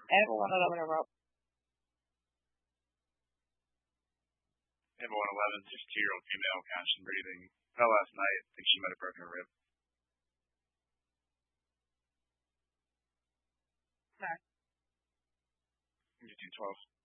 I have a 111 in a row. I have a 111, just 2-year-old female, conscious and breathing. Fell last night. I think she might have broken her rib. Okay. You do 12.